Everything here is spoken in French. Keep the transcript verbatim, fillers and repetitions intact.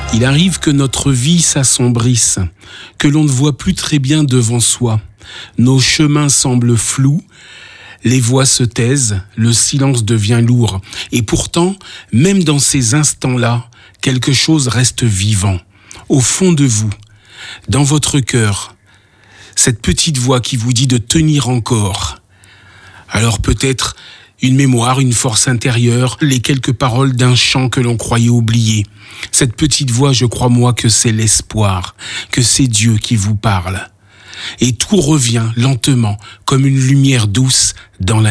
Il arrive que notre vie s'assombrisse, que l'on ne voit plus très bien devant soi. Nos chemins semblent flous, les voix se taisent, le silence devient lourd. Et pourtant, même dans ces instants-là, quelque chose reste vivant. Au fond de vous, dans votre cœur, cette petite voix qui vous dit de tenir encore. Alors peut-être une mémoire, une force intérieure, les quelques paroles d'un chant que l'on croyait oublié. Cette petite voix, je crois moi que c'est l'espoir, que c'est Dieu qui vous parle. Et tout revient lentement, comme une lumière douce dans la